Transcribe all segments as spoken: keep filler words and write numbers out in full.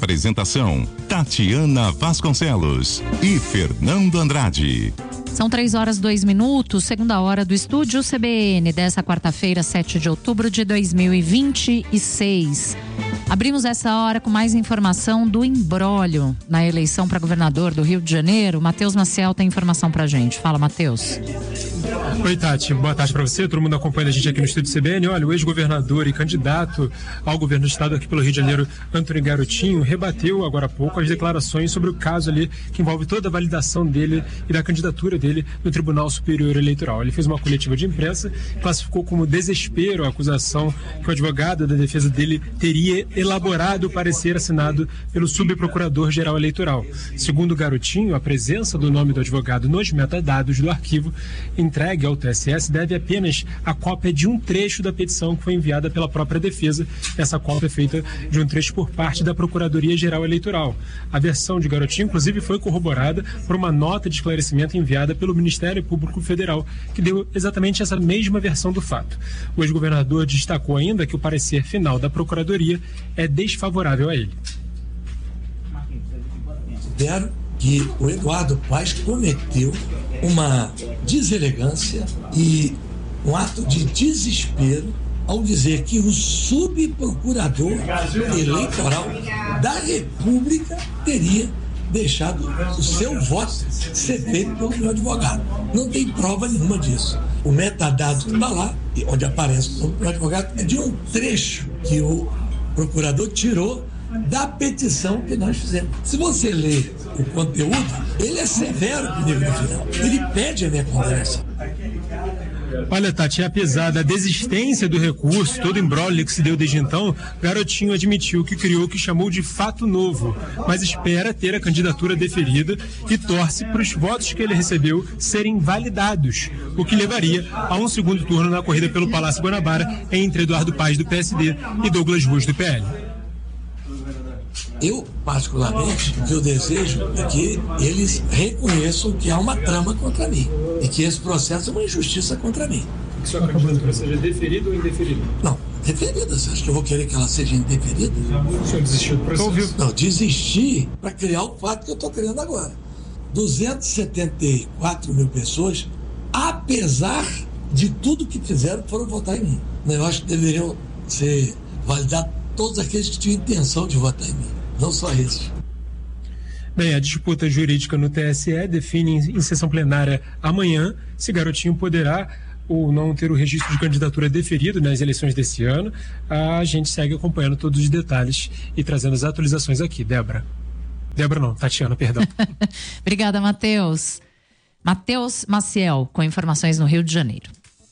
Apresentação: Tatiana Vasconcelos e Fernando Andrade. São três horas, dois minutos, segunda hora do estúdio C B N dessa quarta-feira, sete de outubro de dois mil e vinte e seis. Abrimos essa hora com mais informação do imbróglio na eleição para governador do Rio de Janeiro. Matheus Maciel tem informação pra gente. Fala, Matheus. Oi, Tati. Boa tarde para você. Todo mundo acompanha a gente aqui no estúdio C B N. Olha, o ex-governador e candidato ao governo do estado aqui pelo Rio de Janeiro, Antônio Garotinho, rebateu agora há pouco as declarações sobre o caso ali que envolve toda a validação dele e da candidatura dele no Tribunal Superior Eleitoral. Ele fez uma coletiva de imprensa, classificou como desespero a acusação que o advogado da defesa dele teria elaborado o parecer assinado pelo subprocurador-geral eleitoral. Segundo o Garotinho, a presença do nome do advogado nos metadados do arquivo entregue ao T S S deve apenas a cópia de um trecho da petição que foi enviada pela própria defesa. Essa cópia é feita de um trecho por parte da Procuradoria-Geral Eleitoral. A versão de Garotinho, inclusive, foi corroborada por uma nota de esclarecimento enviada pelo Ministério Público Federal, que deu exatamente essa mesma versão do fato. O ex-governador destacou ainda que o parecer final da Procuradoria é desfavorável a ele. Considero que o Eduardo Paes cometeu uma deselegância e um ato de desespero ao dizer que o subprocurador eleitoral da República teria deixado o seu voto ser feito pelo meu advogado. Não tem prova nenhuma disso. O metadado que está lá, onde aparece o nome do advogado, é de um trecho que o procurador tirou da petição que nós fizemos. Se você ler o conteúdo, ele é severo comigo no final. Ele pede a minha condenação. Olha, Tati, apesar da desistência do recurso, todo o imbróglio que se deu desde então, Garotinho admitiu que criou o que chamou de fato novo, mas espera ter a candidatura deferida e torce para os votos que ele recebeu serem validados, o que levaria a um segundo turno na corrida pelo Palácio Guanabara entre Eduardo Paes, do P S D, e Douglas Ruas, do P L. Eu, particularmente, o que eu desejo é que eles reconheçam que há uma trama contra mim e que esse processo é uma injustiça contra mim. Que sua candidatura seja deferida ou indeferida? Não, deferida. Você acha que eu vou querer que ela seja indeferida? O senhor desistiu do processo? Não, desisti para criar o fato que eu estou criando agora. duzentas e setenta e quatro mil pessoas, apesar de tudo que fizeram, foram votar em mim. Eu acho que deveriam ser validados todos aqueles que tinham intenção de votar em mim. Não só isso. Bem, a disputa jurídica no T S E define em sessão plenária amanhã se Garotinho poderá ou não ter o registro de candidatura deferido nas eleições desse ano. A gente segue acompanhando todos os detalhes e trazendo as atualizações aqui. Débora. Débora não, Tatiana, perdão. Obrigada, Matheus. Matheus Maciel, com informações no Rio de Janeiro.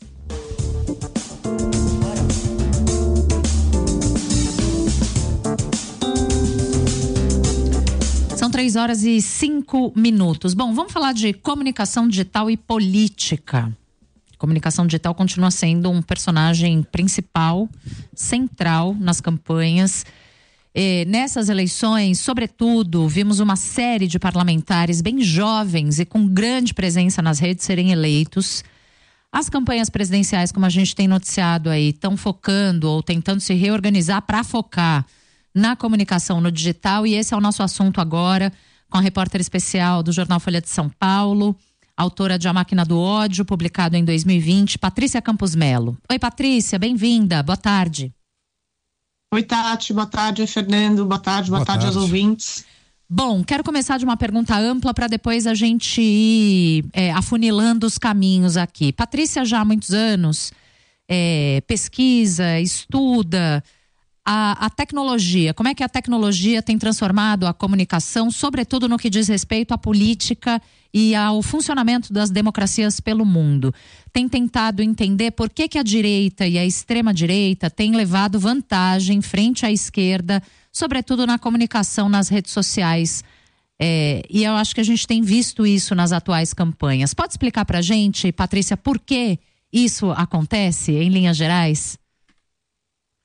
São três horas e cinco minutos. Bom, vamos falar de comunicação digital e política. Comunicação digital continua sendo um personagem principal, central nas campanhas. E nessas eleições, sobretudo, vimos uma série de parlamentares bem jovens e com grande presença nas redes serem eleitos. As campanhas presidenciais, como a gente tem noticiado aí, estão focando ou tentando se reorganizar para focar na comunicação no digital, e esse é o nosso assunto agora, com a repórter especial do jornal Folha de São Paulo, autora de A Máquina do Ódio, publicado em dois mil e vinte, Patrícia Campos Melo. Oi, Patrícia, bem-vinda, boa tarde. Oi, Tati, boa tarde, Fernando, boa tarde, boa, boa tarde, tarde aos ouvintes. Bom, quero começar de uma pergunta ampla para depois a gente ir é, afunilando os caminhos aqui. Patrícia já há muitos anos é, pesquisa, estuda A, a tecnologia, como é que a tecnologia tem transformado a comunicação, sobretudo no que diz respeito à política e ao funcionamento das democracias pelo mundo. Tem tentado entender por que que a direita e a extrema-direita têm levado vantagem frente à esquerda, sobretudo na comunicação nas redes sociais. É, e eu acho que a gente tem visto isso nas atuais campanhas. Pode explicar pra gente, Patrícia, por que isso acontece, em linhas gerais?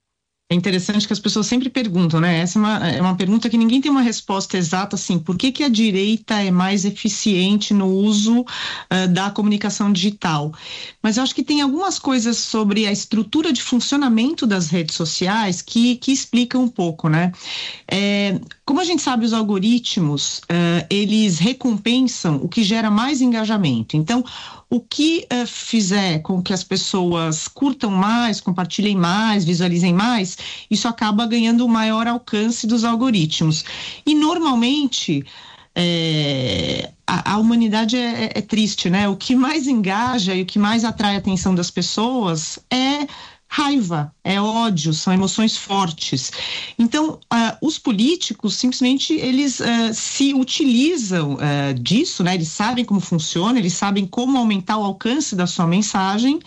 É interessante que as pessoas sempre perguntam, né? Essa é uma, é uma pergunta que ninguém tem uma resposta exata, assim, por que que a direita é mais eficiente no uso uh, da comunicação digital? Mas eu acho que tem algumas coisas sobre a estrutura de funcionamento das redes sociais que, que explicam um pouco, né? É, como a gente sabe, os algoritmos, uh, eles recompensam o que gera mais engajamento. Então, o que uh, fizer com que as pessoas curtam mais, compartilhem mais, visualizem mais, isso acaba ganhando maior alcance dos algoritmos. E normalmente é, a, a humanidade é, é triste, né? O que mais engaja e o que mais atrai a atenção das pessoas é raiva, é ódio, são emoções fortes. Então, uh, os políticos, simplesmente, eles uh, se utilizam uh, disso, né? Eles sabem como funciona, eles sabem como aumentar o alcance da sua mensagem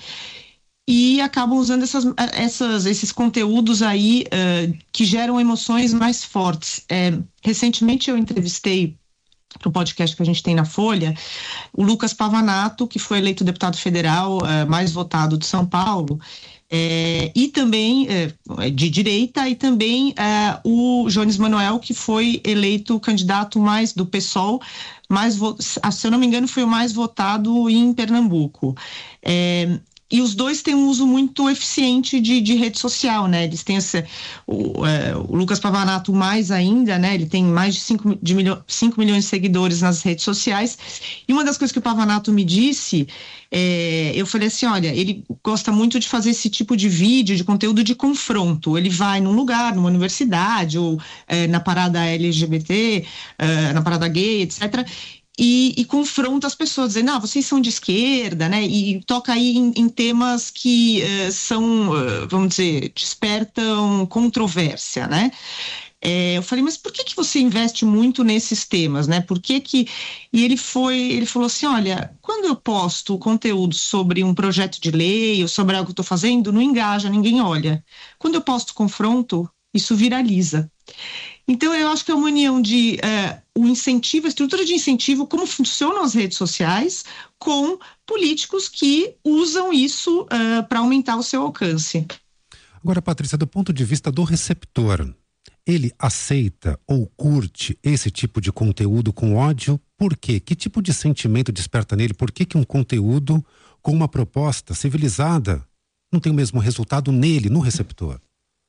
e acabam usando essas, essas, esses conteúdos aí uh, que geram emoções mais fortes. É, recentemente eu entrevistei para o podcast que a gente tem na Folha, o Lucas Pavanato, que foi eleito deputado federal uh, mais votado de São Paulo, É, e também é, de direita, e também é, o Jones Manoel, que foi eleito candidato mais do PSOL, mais, se eu não me engano, foi o mais votado em Pernambuco. É, e os dois têm um uso muito eficiente de, de rede social, né? Eles têm esse, o, é, o Lucas Pavanato mais ainda, né? Ele tem mais de cinco milhões de seguidores nas redes sociais. E uma das coisas que o Pavanato me disse, é, eu falei assim, olha, ele gosta muito de fazer esse tipo de vídeo, de conteúdo de confronto. Ele vai num lugar, numa universidade, ou é, na parada L G B T, é, na parada gay, etcétera, E, e confronta as pessoas, dizendo, ah, vocês são de esquerda, né? E toca aí em, em temas que uh, são, uh, vamos dizer, despertam controvérsia, né? É, eu falei, mas por que que você investe muito nesses temas, né? Por que que... E ele foi, ele falou assim, olha, quando eu posto conteúdo sobre um projeto de lei ou sobre algo que eu estou fazendo, não engaja, ninguém olha. Quando eu posto confronto, isso viraliza. Então, eu acho que é uma união de uh, o incentivo, a estrutura de incentivo, como funcionam as redes sociais, com políticos que usam isso uh, para aumentar o seu alcance. Agora, Patrícia, do ponto de vista do receptor, ele aceita ou curte esse tipo de conteúdo com ódio? Por quê? Que tipo de sentimento desperta nele? Por que que um conteúdo com uma proposta civilizada não tem o mesmo resultado nele, no receptor?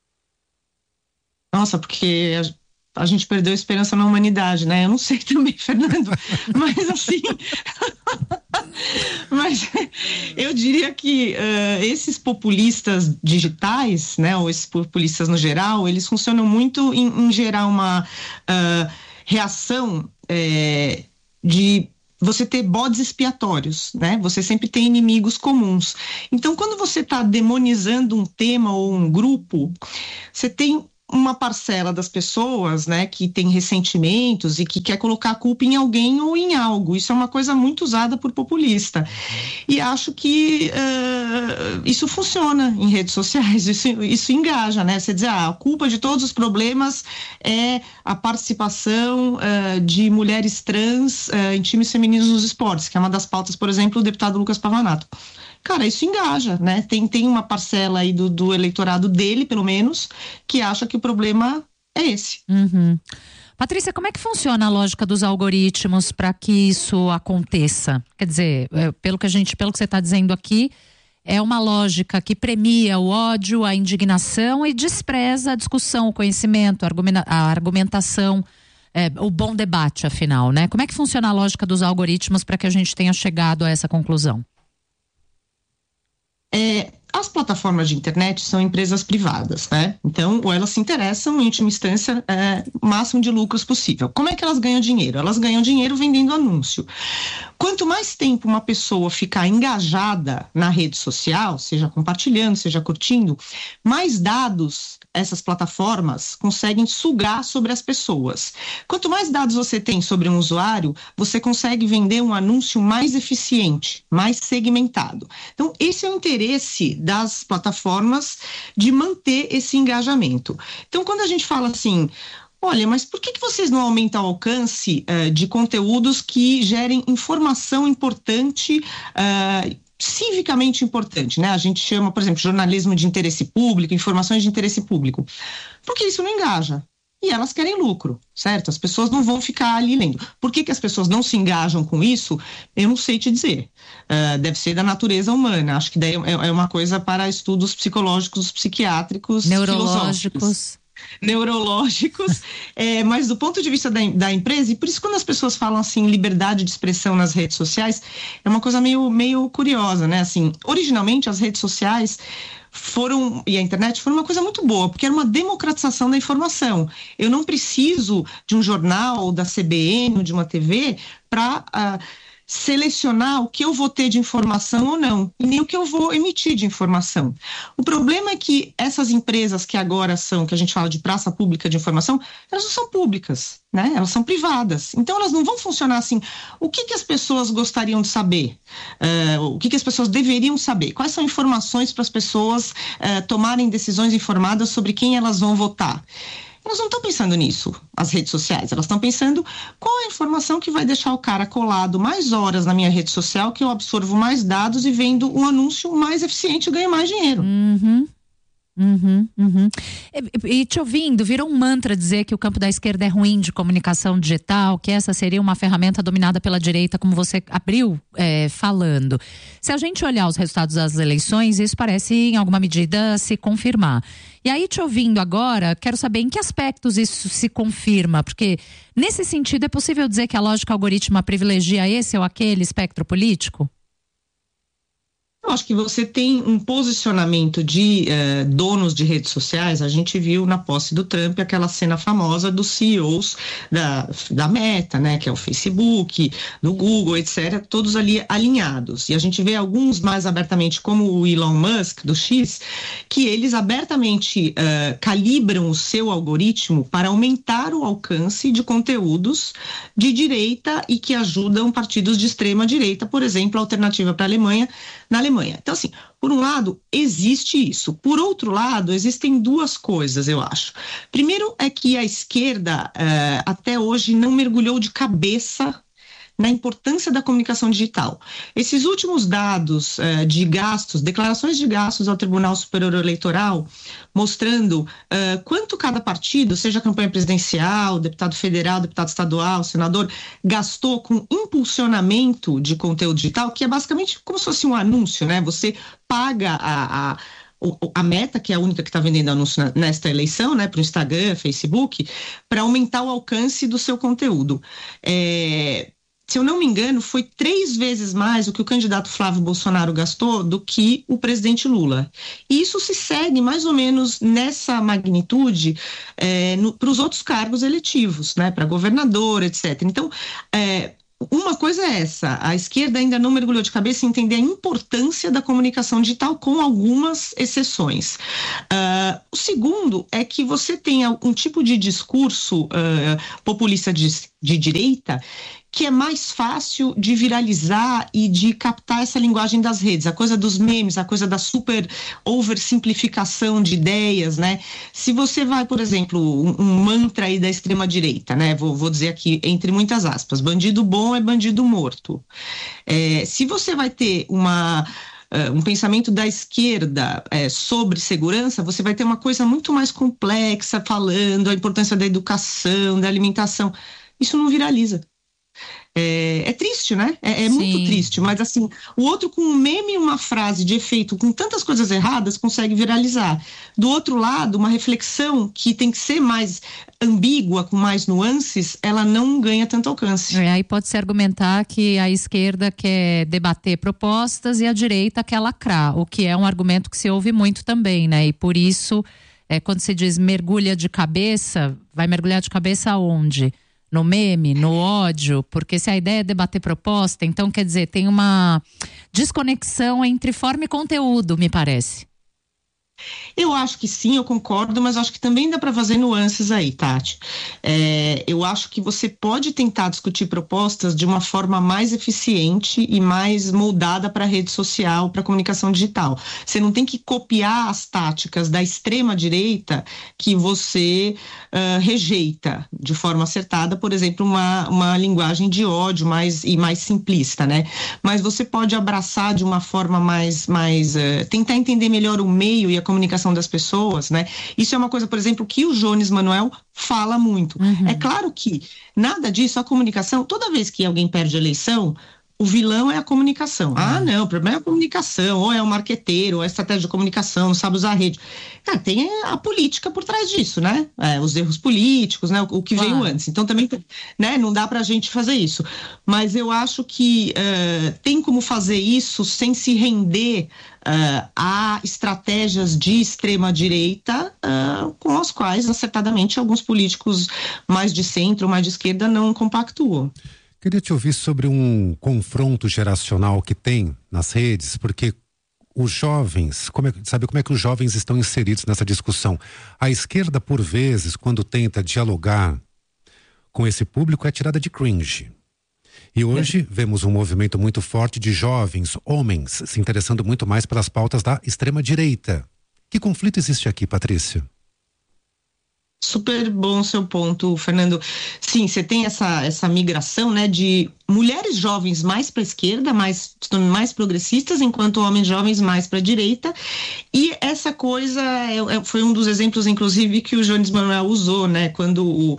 Nossa, porque a, a gente perdeu a esperança na humanidade, né? Eu não sei também, Fernando, mas assim... mas eu diria que uh, esses populistas digitais, né, ou esses populistas no geral, eles funcionam muito em, em gerar uma uh, reação é, de... você ter bodes expiatórios, né? Você sempre tem inimigos comuns. Então, quando você está demonizando um tema ou um grupo, você tem uma parcela das pessoas, né, que tem ressentimentos e que quer colocar a culpa em alguém ou em algo. Isso é uma coisa muito usada por populista. E acho que uh, isso funciona em redes sociais, isso, isso engaja, né? Você dizer, ah, a culpa de todos os problemas é a participação uh, de mulheres trans uh, em times femininos nos esportes, que é uma das pautas, por exemplo, do deputado Lucas Pavanato. Cara, isso engaja, né? Tem, tem uma parcela aí do, do eleitorado dele, pelo menos, que acha que o problema é esse. Uhum. Patrícia, como é que funciona a lógica dos algoritmos para que isso aconteça? Quer dizer, pelo que a gente, pelo que você está dizendo aqui, é uma lógica que premia o ódio, a indignação e despreza a discussão, o conhecimento, a argumentação, é, o bom debate, afinal, né? Como é que funciona a lógica dos algoritmos para que a gente tenha chegado a essa conclusão? É, as plataformas de internet são empresas privadas, né? Então, ou elas se interessam, em última instância, é, o máximo de lucros possível. Como é que elas ganham dinheiro? Elas ganham dinheiro vendendo anúncio. Quanto mais tempo uma pessoa ficar engajada na rede social, seja compartilhando, seja curtindo, mais dados essas plataformas conseguem sugar sobre as pessoas. Quanto mais dados você tem sobre um usuário, você consegue vender um anúncio mais eficiente, mais segmentado. Então, esse é o interesse das plataformas de manter esse engajamento. Então, quando a gente fala assim, olha, mas por que que vocês não aumentam o alcance uh, de conteúdos que gerem informação importante uh, civicamente importante, né? A gente chama, por exemplo, jornalismo de interesse público, informações de interesse público, porque isso não engaja. E elas querem lucro, certo? As pessoas não vão ficar ali lendo. Por que que as pessoas não se engajam com isso? Eu não sei te dizer. Uh, deve ser da natureza humana. Acho que daí é, é uma coisa para estudos psicológicos, psiquiátricos, neurológicos. neurológicos, é, mas do ponto de vista da, da empresa, e por isso quando as pessoas falam assim, liberdade de expressão nas redes sociais, é uma coisa meio, meio curiosa, né? Assim, originalmente as redes sociais foram, e a internet foi uma coisa muito boa, porque era uma democratização da informação. Eu não preciso de um jornal, da C B N, ou de uma T V, para uh, selecionar o que eu vou ter de informação ou não, e nem o que eu vou emitir de informação. O problema é que essas empresas que agora são, que a gente fala de praça pública de informação, elas não são públicas, né? Elas são privadas. Então elas não vão funcionar assim. O que que as pessoas gostariam de saber? Uh, o que que as pessoas deveriam saber? Quais são informações para as pessoas uh, tomarem decisões informadas sobre quem elas vão votar? Elas não estão pensando nisso, as redes sociais. Elas estão pensando qual é a informação que vai deixar o cara colado mais horas na minha rede social, que eu absorvo mais dados e vendo um anúncio mais eficiente e ganho mais dinheiro. Uhum. Uhum, uhum. E, e te ouvindo, virou um mantra dizer que o campo da esquerda é ruim de comunicação digital, que essa seria uma ferramenta dominada pela direita, como você abriu é, falando. Se a gente olhar os resultados das eleições, isso parece em alguma medida se confirmar. E aí, te ouvindo agora, quero saber em que aspectos isso se confirma, porque nesse sentido é possível dizer que a lógica algorítmica privilegia esse ou aquele espectro político? Eu acho que você tem um posicionamento de eh, donos de redes sociais. A gente viu na posse do Trump aquela cena famosa dos C E Os da, da Meta, né, que é o Facebook, do Google, etcétera, todos ali alinhados. E a gente vê alguns mais abertamente, como o Elon Musk, do X, que eles abertamente eh, calibram o seu algoritmo para aumentar o alcance de conteúdos de direita e que ajudam partidos de extrema direita, por exemplo, a Alternativa para a Alemanha, na Alemanha. Então, assim, por um lado, existe isso. Por outro lado, existem duas coisas, eu acho. Primeiro é que a esquerda, eh, até hoje, não mergulhou de cabeça na importância da comunicação digital. Esses últimos dados uh, de gastos, declarações de gastos ao Tribunal Superior Eleitoral, mostrando uh, quanto cada partido, seja campanha presidencial, deputado federal, deputado estadual, senador, gastou com impulsionamento de conteúdo digital, que é basicamente como se fosse um anúncio, né? Você paga a... a a Meta, que é a única que está vendendo anúncio nesta eleição, né, para o Instagram, Facebook, para aumentar o alcance do seu conteúdo. É... Se eu não me engano, foi três vezes mais o que o candidato Flávio Bolsonaro gastou do que o presidente Lula. E isso se segue mais ou menos nessa magnitude é, para os outros cargos eletivos, né, para governador, etcétera. Então, é, uma coisa é essa, a esquerda ainda não mergulhou de cabeça em entender a importância da comunicação digital, com algumas exceções. Uh, o segundo é que você tem um tipo de discurso uh, populista de, de direita que é mais fácil de viralizar e de captar essa linguagem das redes, a coisa dos memes, a coisa da super oversimplificação de ideias, né? Se você vai, por exemplo, um, um mantra aí da extrema-direita, né? Vou, vou dizer aqui, entre muitas aspas, bandido bom é bandido morto. É, se você vai ter uma... Uh, um pensamento da esquerda é, sobre segurança, você vai ter uma coisa muito mais complexa, falando a importância da educação, da alimentação. Isso não viraliza. É, é triste, né? É, é muito triste, mas assim, o outro com um meme e uma frase de efeito, com tantas coisas erradas, consegue viralizar. Do outro lado, uma reflexão que tem que ser mais ambígua, com mais nuances, ela não ganha tanto alcance. É, aí pode-se argumentar que a esquerda quer debater propostas e a direita quer lacrar, o que é um argumento que se ouve muito também, né? E por isso, é, quando se diz mergulha de cabeça, vai mergulhar de cabeça aonde? No meme, no ódio, porque se a ideia é debater proposta, então quer dizer, tem uma desconexão entre forma e conteúdo, me parece. Eu acho que sim, eu concordo, mas acho que também dá para fazer nuances aí, Tati. É, eu acho que você pode tentar discutir propostas de uma forma mais eficiente e mais moldada para a rede social, para a comunicação digital. Você não tem que copiar as táticas da extrema-direita que você uh, rejeita de forma acertada, por exemplo, uma, uma linguagem de ódio mais, e mais simplista, né? Mas você pode abraçar de uma forma mais, mais uh, tentar entender melhor o meio e a comunicação das pessoas, né? Isso é uma coisa, por exemplo, que o Jones Manuel fala muito. Uhum. É claro que nada disso, a comunicação, toda vez que alguém perde a eleição, o vilão é a comunicação. Ah, ah não, o problema é a comunicação, ou é o marqueteiro, ou é a estratégia de comunicação, não sabe usar a rede. Cara, tem a política por trás disso, né? É, os erros políticos, né? O, o que claro. veio antes. Então também, né? Não dá pra gente fazer isso. Mas eu acho que uh, tem como fazer isso sem se render uh, a estratégias de extrema-direita uh, com as quais, acertadamente, alguns políticos mais de centro, mais de esquerda não compactuam. Queria te ouvir sobre um confronto geracional que tem nas redes, porque os jovens, como é, sabe como é que os jovens estão inseridos nessa discussão? A esquerda, por vezes, quando tenta dialogar com esse público, é tirada de cringe. E hoje é. vemos um movimento muito forte de jovens, homens, se interessando muito mais pelas pautas da extrema-direita. Que conflito existe aqui, Patrícia? Super bom seu ponto, Fernando. Sim, você tem essa, essa migração, né, de mulheres jovens mais para a esquerda, mais, mais progressistas, enquanto homens jovens mais para a direita. E essa coisa é, é, foi um dos exemplos, inclusive, que o Jones Manuel usou, né, quando o,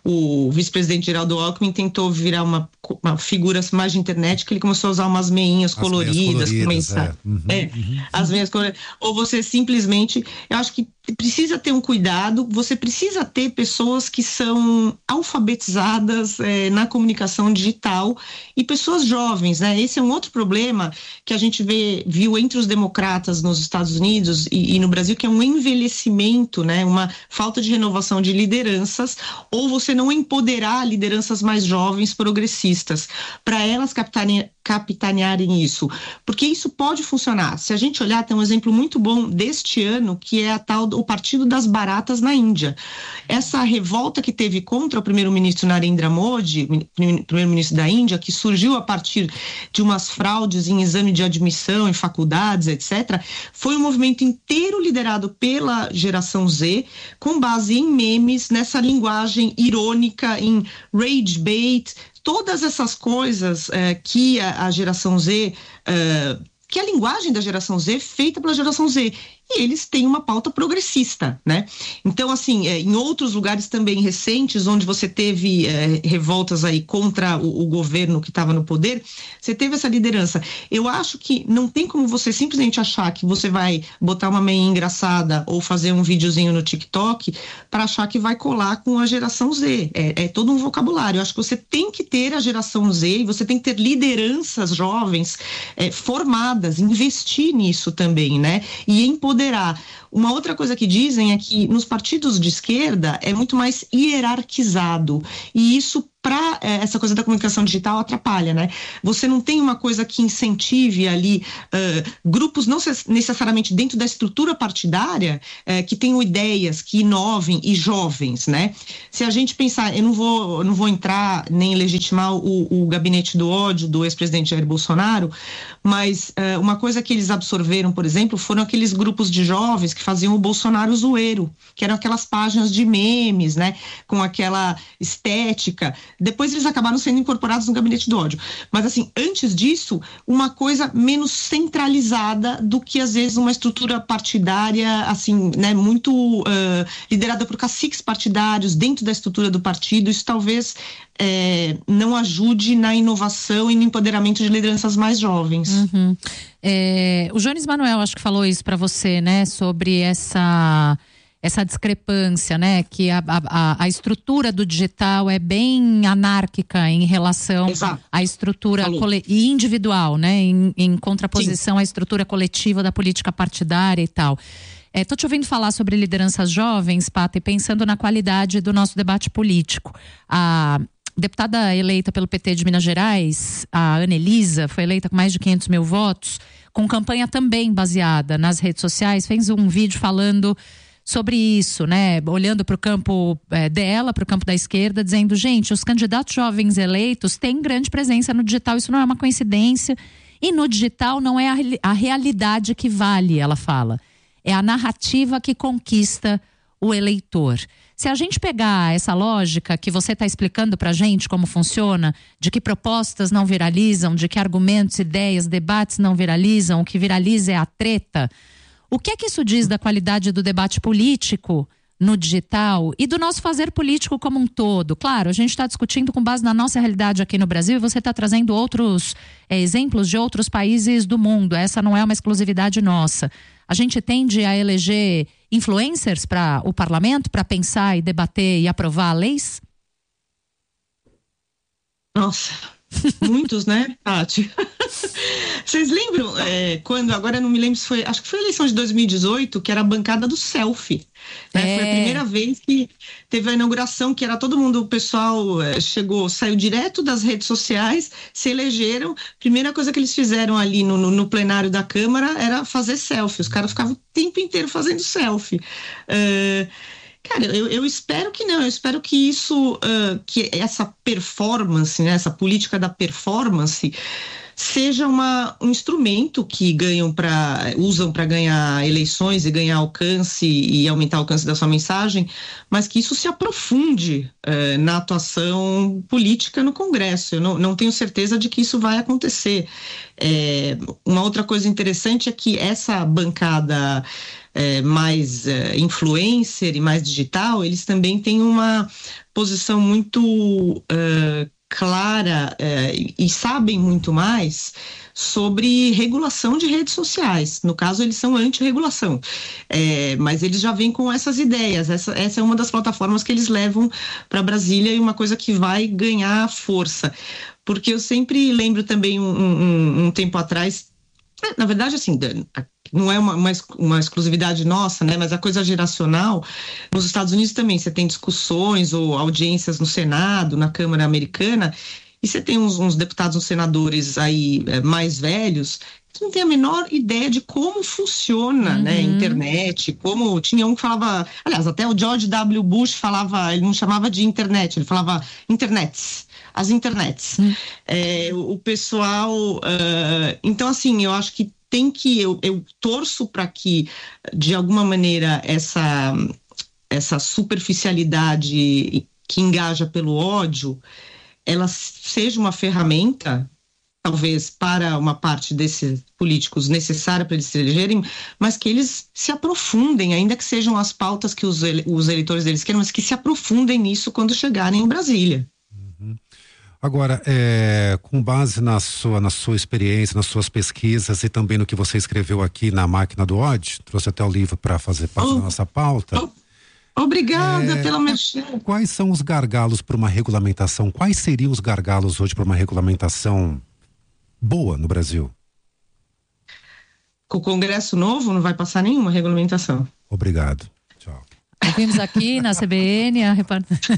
o vice-presidente Geraldo Alckmin tentou virar uma, uma figura mais de internet, que ele começou a usar umas meinhas as coloridas, meias coloridas com mensagem. É. Uhum, é, uhum, as meias coloridas. Ou você simplesmente, eu acho que precisa ter um cuidado, você precisa ter pessoas que são alfabetizadas é, na comunicação digital e pessoas jovens, né? Esse é um outro problema que a gente vê, viu entre os democratas nos Estados Unidos e, e no Brasil, que é um envelhecimento, né? Uma falta de renovação de lideranças, ou você não empoderar lideranças mais jovens, progressistas, para elas captarem capitanearem isso, porque isso pode funcionar. Se a gente olhar, tem um exemplo muito bom deste ano, que é a tal do Partido das Baratas na Índia. Essa revolta que teve contra o primeiro-ministro Narendra Modi, primeiro-ministro da Índia, que surgiu a partir de umas fraudes em exame de admissão em faculdades, etcétera, foi um movimento inteiro liderado pela geração Z, com base em memes, nessa linguagem irônica, em rage bait, todas essas coisas é, que a, a geração Z, é, que a linguagem da geração Z é feita pela geração Z. E eles têm uma pauta progressista, né? Então, assim, é, em outros lugares também recentes, onde você teve é, revoltas aí contra o, o governo que estava no poder, você teve essa liderança. Eu acho que não tem como você simplesmente achar que você vai botar uma meia engraçada ou fazer um videozinho no TikTok para achar que vai colar com a geração Z. É, é todo um vocabulário. Eu acho que você tem que ter a geração Z e você tem que ter lideranças jovens é, formadas, investir nisso também, né? E empoderar. Uma outra coisa que dizem é que nos partidos de esquerda é muito mais hierarquizado, e isso para é, essa coisa da comunicação digital atrapalha, né? Você não tem uma coisa que incentive ali uh, grupos não necessariamente dentro da estrutura partidária uh, que tenham ideias, que inovem, e jovens, né? Se a gente pensar, eu não vou, eu não vou entrar nem legitimar o, o gabinete do ódio do ex-presidente Jair Bolsonaro, mas uh, uma coisa que eles absorveram, por exemplo, foram aqueles grupos de jovens que faziam o Bolsonaro zoeiro, que eram aquelas páginas de memes, né? Com aquela estética. Depois eles acabaram sendo incorporados no gabinete do ódio. Mas, assim, antes disso, uma coisa menos centralizada do que, às vezes, uma estrutura partidária, assim, né, muito uh, liderada por caciques partidários dentro da estrutura do partido. Isso talvez é, não ajude na inovação e no empoderamento de lideranças mais jovens. Uhum. É, o Jones Manuel, acho que falou isso para você, né, sobre essa... essa discrepância, né, que a, a, a estrutura do digital é bem anárquica em relação Exato. à estrutura cole... individual, né, em, em contraposição Sim. à estrutura coletiva da política partidária e tal. É, tô te ouvindo falar sobre lideranças jovens, Pata, e pensando na qualidade do nosso debate político. A deputada eleita pelo P T de Minas Gerais, a Ana Elisa, foi eleita com mais de quinhentos mil votos. com campanha também baseada nas redes sociais, fez um vídeo falando sobre isso, né? Olhando para o campo é, dela, para o campo da esquerda, dizendo, gente, os candidatos jovens eleitos têm grande presença no digital, isso não é uma coincidência. E no digital não é a, a realidade que vale, ela fala. É a narrativa que conquista o eleitor. Se a gente pegar essa lógica que você está explicando para a gente como funciona, de que propostas não viralizam, de que argumentos, ideias, debates não viralizam, o que viraliza é a treta, o que é que isso diz da qualidade do debate político no digital e do nosso fazer político como um todo? Claro, a gente está discutindo com base na nossa realidade aqui no Brasil e você está trazendo outros é, exemplos de outros países do mundo. Essa não é uma exclusividade nossa. A gente tende a eleger influencers para o parlamento, para pensar e debater e aprovar leis? Nossa, muitos, né, Tati? Vocês lembram é, quando, agora eu não me lembro se foi, acho que foi a eleição de dois mil e dezoito, que era a bancada do selfie. Né? É. Foi a primeira vez que teve a inauguração, que era todo mundo, o pessoal é, chegou, saiu direto das redes sociais, se elegeram. Primeira coisa que eles fizeram ali no, no, no plenário da Câmara era fazer selfie. Os caras ficavam o tempo inteiro fazendo selfie. Uh, Cara, eu, eu espero que não, eu espero que isso, uh, que essa performance, né, essa política da performance seja uma, um instrumento que ganham pra, usam para ganhar eleições e ganhar alcance e aumentar o alcance da sua mensagem, mas que isso se aprofunde uh, na atuação política no Congresso. Eu não, não tenho certeza de que isso vai acontecer. É, uma outra coisa interessante é que essa bancada É, mais é, influencer e mais digital, eles também têm uma posição muito é, clara é, e sabem muito mais sobre regulação de redes sociais. No caso, eles são anti-regulação, é, mas eles já vêm com essas ideias. Essa, essa é uma das plataformas que eles levam para Brasília e uma coisa que vai ganhar força. Porque eu sempre lembro também um, um, um tempo atrás, na verdade, assim, não é uma, uma, uma exclusividade nossa, né? Mas a coisa geracional, nos Estados Unidos também, você tem discussões ou audiências no Senado, na Câmara Americana, e você tem uns, uns deputados, uns senadores aí é, mais velhos, que não tem a menor ideia de como funciona, uhum. né, a internet, como tinha um que falava, aliás, até o George W. Bush falava, ele não chamava de internet, ele falava internets. As internets. Hum. É, o, o pessoal. Uh, então, assim, eu acho que tem que. Eu, eu torço para que, de alguma maneira, essa, essa superficialidade que engaja pelo ódio, ela seja uma ferramenta, talvez para uma parte desses políticos necessária para eles se elegerem, mas que eles se aprofundem, ainda que sejam as pautas que os, ele, os eleitores deles querem, mas que se aprofundem nisso quando chegarem em Brasília. Uhum. Agora, é, com base na sua, na sua experiência, nas suas pesquisas e também no que você escreveu aqui na Máquina do Ódio, trouxe até o livro para fazer parte oh, da nossa pauta. Oh, obrigada é, pela mexer. Quais são os gargalos para uma regulamentação? Quais seriam os gargalos hoje para uma regulamentação boa no Brasil? Com o Congresso novo não vai passar nenhuma regulamentação. Obrigado. Tchau. Ouvimos aqui na C B N a reportagem.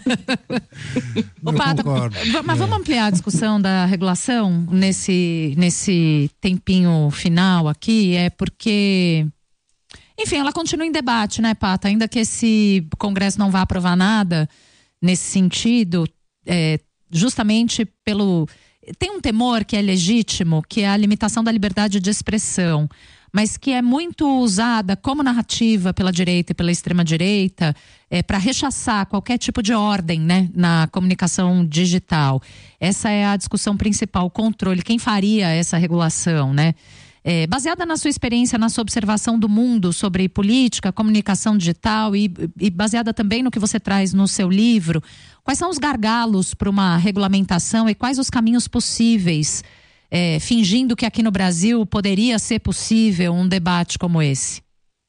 Opa, mas vamos ampliar a discussão da regulação nesse, nesse tempinho final aqui, é porque, enfim, ela continua em debate, né, Pata? Ainda que esse Congresso não vá aprovar nada nesse sentido, é, justamente pelo... Tem um temor que é legítimo, que é a limitação da liberdade de expressão, mas que é muito usada como narrativa pela direita e pela extrema-direita é, para rechaçar qualquer tipo de ordem, né, na comunicação digital. Essa é a discussão principal, o controle, quem faria essa regulação, né? É, baseada na sua experiência, na sua observação do mundo sobre política, comunicação digital e, e baseada também no que você traz no seu livro, quais são os gargalos para uma regulamentação e quais os caminhos possíveis, é, fingindo que aqui no Brasil poderia ser possível um debate como esse?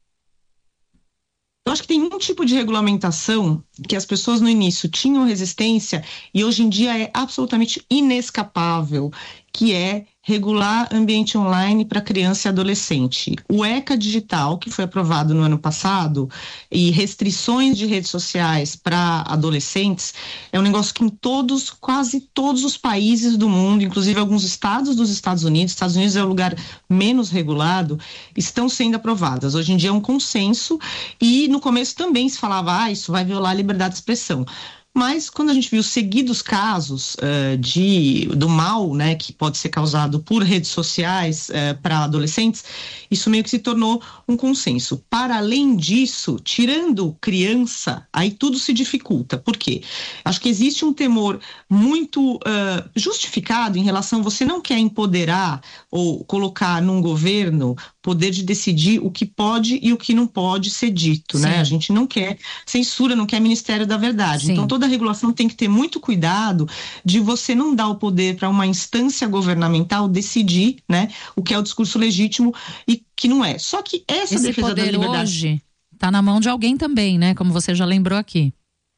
Eu acho que tem um tipo de regulamentação que as pessoas no início tinham resistência e hoje em dia é absolutamente inescapável, que é regular ambiente online para criança e adolescente. O ECA Digital, que foi aprovado no ano passado, e restrições de redes sociais para adolescentes, é um negócio que em todos, quase todos os países do mundo, inclusive alguns estados dos Estados Unidos, Estados Unidos é o lugar menos regulado, estão sendo aprovadas. Hoje em dia é um consenso, e no começo também se falava, ah, isso vai violar a liberdade de expressão. Mas quando a gente viu seguidos casos uh, de, do mal, né, que pode ser causado por redes sociais uh, para adolescentes, isso meio que se tornou um consenso. Para além disso, tirando criança, aí tudo se dificulta. Por quê? Acho que existe um temor muito uh, justificado em relação, você não quer empoderar ou colocar num governo poder de decidir o que pode e o que não pode ser dito, Sim. né? A gente não quer censura, não quer Ministério da Verdade. Sim. Então toda a regulação tem que ter muito cuidado de você não dar o poder para uma instância governamental decidir, né, o que é o discurso legítimo e que não é. Só que essa Esse defesa poder da liberdade hoje está na mão de alguém também, né? Como você já lembrou aqui.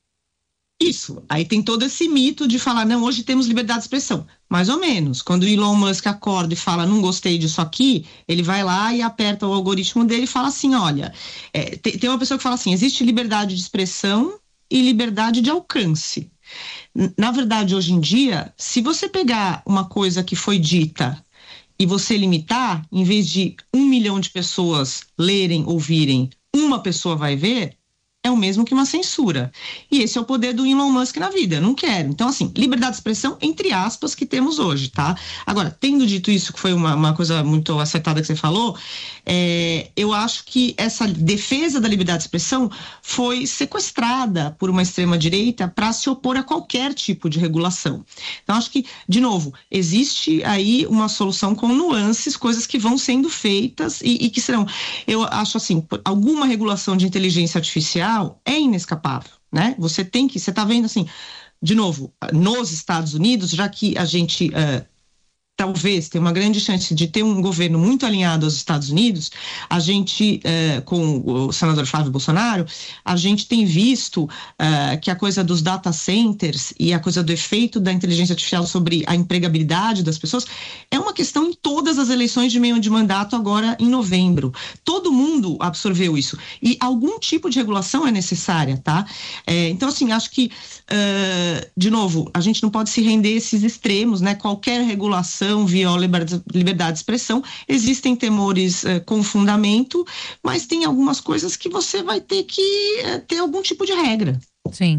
Isso, aí tem todo esse mito de falar, não, hoje temos liberdade de expressão. Mais ou menos, quando o Elon Musk acorda e fala, não gostei disso aqui, ele vai lá e aperta o algoritmo dele e fala assim, olha, é, tem, tem uma pessoa que fala assim, existe liberdade de expressão e liberdade de alcance. Na verdade, hoje em dia, se você pegar uma coisa que foi dita e você limitar, em vez de um milhão de pessoas lerem, ouvirem, uma pessoa vai ver, é o mesmo que uma censura. E esse é o poder do Elon Musk na vida, eu não quero. Então, assim, liberdade de expressão, entre aspas, que temos hoje, tá? Agora, tendo dito isso, que foi uma, uma coisa muito acertada que você falou, é, eu acho que essa defesa da liberdade de expressão foi sequestrada por uma extrema-direita para se opor a qualquer tipo de regulação. Então, acho que, de novo, existe aí uma solução com nuances, coisas que vão sendo feitas e, e que serão, eu acho assim, alguma regulação de inteligência artificial é inescapável, né? Você tem que, você está vendo assim, de novo, nos Estados Unidos, já que a gente uh, talvez tenha uma grande chance de ter um governo muito alinhado aos Estados Unidos, a gente, uh, com o senador Flávio Bolsonaro, a gente tem visto uh, que a coisa dos data centers e a coisa do efeito da inteligência artificial sobre a empregabilidade das pessoas é uma questão em todas as eleições de meio de mandato agora em novembro. Todo mundo absorveu isso. E algum tipo de regulação é necessária, tá? É, então, assim, acho que, uh, de novo, a gente não pode se render a esses extremos, né? Qualquer regulação viola liberdade de expressão. Existem temores uh, com fundamento, mas tem algumas coisas que você vai ter que uh, ter algum tipo de regra. Sim.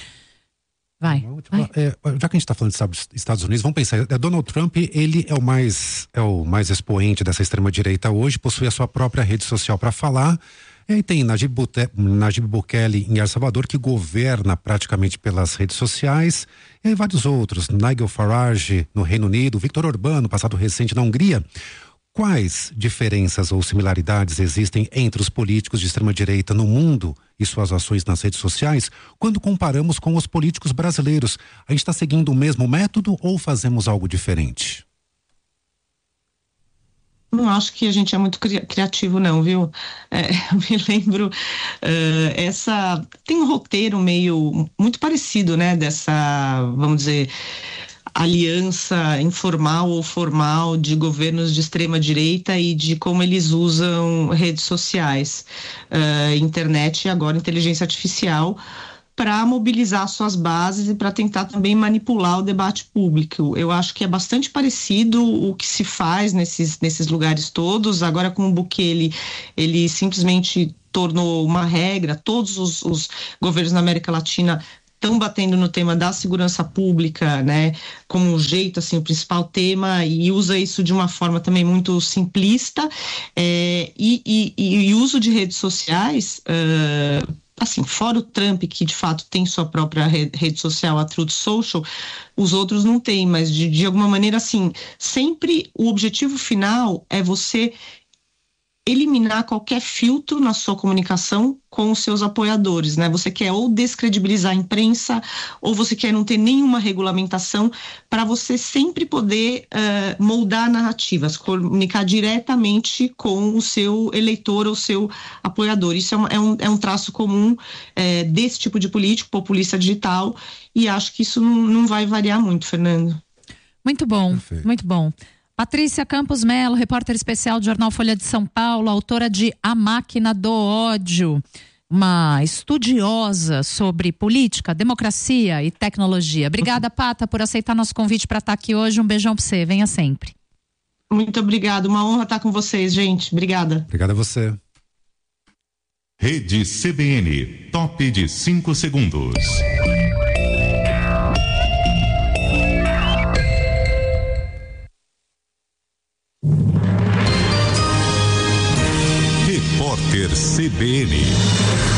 Vai. vai. É, já que a gente está falando dos Estados Unidos, vamos pensar, é, Donald Trump, ele é o mais é o mais expoente dessa extrema-direita hoje, possui a sua própria rede social para falar. E aí tem Nayib, Bute, Nayib Bukele em El Salvador, que governa praticamente pelas redes sociais, e aí vários outros, Nigel Farage no Reino Unido, Viktor Orbán, no passado recente na Hungria. Quais diferenças ou similaridades existem entre os políticos de extrema-direita no mundo e suas ações nas redes sociais, quando comparamos com os políticos brasileiros? A gente está seguindo o mesmo método ou fazemos algo diferente? Não acho que a gente é muito cri- criativo não, viu? É, eu me lembro, uh, essa... tem um roteiro meio, muito parecido, né? Dessa, vamos dizer, aliança informal ou formal de governos de extrema direita e de como eles usam redes sociais, uh, internet e agora inteligência artificial, para mobilizar suas bases e para tentar também manipular o debate público. Eu acho que é bastante parecido o que se faz nesses, nesses lugares todos. Agora com o Bukele, ele simplesmente tornou uma regra, todos os, os governos na América Latina estão batendo no tema da segurança pública, né, como um jeito, assim, o principal tema, e usa isso de uma forma também muito simplista, é, e, e, e o uso de redes sociais, uh, assim, fora o Trump, que de fato tem sua própria rede social, a Truth Social, os outros não têm, mas de, de alguma maneira, assim, sempre o objetivo final é você eliminar qualquer filtro na sua comunicação com os seus apoiadores, né? Você quer ou descredibilizar a imprensa, ou você quer não ter nenhuma regulamentação, para você sempre poder uh, moldar narrativas, comunicar diretamente com o seu eleitor ou seu apoiador. Isso é, uma, é, um, é um traço comum é, desse tipo de político, populista digital, e acho que isso não, não vai variar muito, Fernando. Muito bom, Perfeito. muito bom. Patrícia Campos Melo, repórter especial do Jornal Folha de São Paulo, autora de A Máquina do Ódio, uma estudiosa sobre política, democracia e tecnologia. Obrigada, Pata, por aceitar nosso convite para estar aqui hoje. Um beijão para você, venha sempre. Muito obrigada, uma honra estar com vocês, gente. Obrigada. Obrigado a você. Rede C B N, top de cinco segundos. Repórter C B N.